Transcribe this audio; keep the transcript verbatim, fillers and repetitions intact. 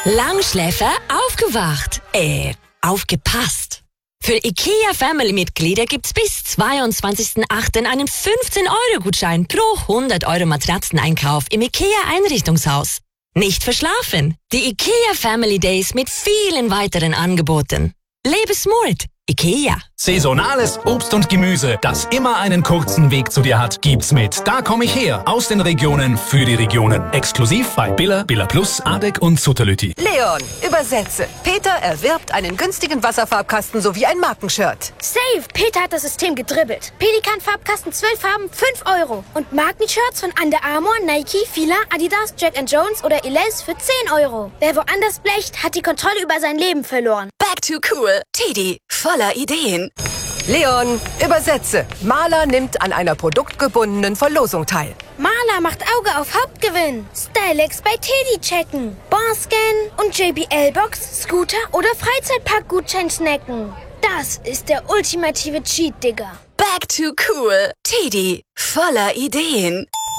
Langschläfer aufgewacht. Äh, aufgepasst. Für IKEA Family-Mitglieder gibt's bis zweiundzwanzigsten achten einen fünfzehn Euro Gutschein pro hundert Euro Matratzeneinkauf im IKEA Einrichtungshaus. Nicht verschlafen. Die IKEA Family Days mit vielen weiteren Angeboten. Lebe smart. IKEA. Saisonales Obst und Gemüse, das immer einen kurzen Weg zu dir hat, gibt's mit Da komm ich her. Aus den Regionen für die Regionen. Exklusiv bei Billa, Billa Plus, Adek und Sutterlütti. Leon, übersetze. Peter erwirbt einen günstigen Wasserfarbkasten sowie ein Markenshirt. Safe! Peter hat das System gedribbelt. Pelikan-Farbkasten zwölf Farben, fünf Euro. Und Markenshirts von Under Armour, Nike, Fila, Adidas, Jack and Jones oder Elize für zehn Euro. Wer woanders blecht, hat die Kontrolle über sein Leben verloren. Back to cool. Teddy, voller Ideen. Leon, übersetze. Maler nimmt an einer produktgebundenen Verlosung teil. Maler macht Auge auf Hauptgewinn. Stylex bei Teddy checken. Bonscan und J B L-Box, Scooter oder Freizeitparkgutschein snacken. Das ist der ultimative Cheat, Digga. Back to cool. Teddy, voller Ideen.